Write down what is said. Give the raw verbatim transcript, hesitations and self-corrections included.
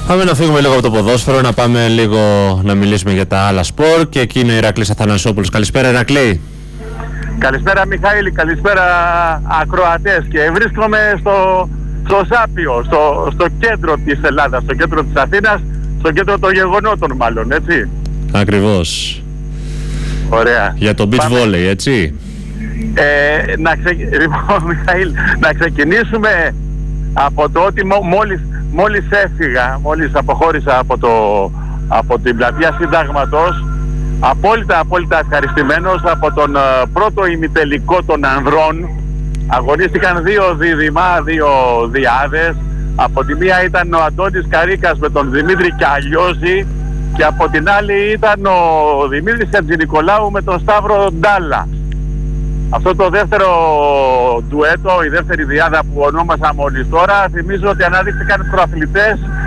Πάμε να φύγουμε λίγο από το ποδόσφαιρο, να πάμε λίγο να μιλήσουμε για τα άλλα σπορ. Και εκεί είναι ο Ηρακλής Αθανασόπουλος. Καλησπέρα, Ηρακλή. Καλησπέρα, Μιχαήλ, καλησπέρα ακροατές. Και βρίσκομαι στο, στο Σάπιο, στο, στο κέντρο της Ελλάδας, στο κέντρο της Αθήνας, στο κέντρο των γεγονότων μάλλον, έτσι. Ακριβώς. Ωραία. Για το beach Πάμε. volley, έτσι. Ε, να, ξε... λοιπόν, Μιχαήλ, να ξεκινήσουμε από το ότι μο, μόλις, μόλις έφυγα, μόλις αποχώρησα από, το, από την πλατεία Συντάγματος, απόλυτα, απόλυτα ευχαριστημένος από τον uh, πρώτο ημιτελικό των ανδρών. Αγωνίστηκαν δύο δίδυμα, δύο διάδες. Από τη μία ήταν ο Αντώνης Καρίκας με τον Δημήτρη Κιαλιώζη και από την άλλη ήταν ο Δημήτρης Χατζηνικολάου με τον Σταύρο Ντάλα. Αυτό το δεύτερο ντουέτο, η δεύτερη διάδα που ονόμασα μόλις τώρα, θυμίζω ότι αναδείχθηκαν προαθλητές